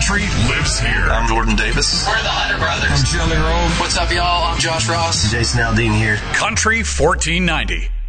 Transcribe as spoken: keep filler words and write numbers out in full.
Country lives here. I'm Jordan Davis. We're the Hunter Brothers. I'm Jelly Roll. What's up, y'all? I'm Josh Ross. Jason Aldean here. Country fourteen ninety.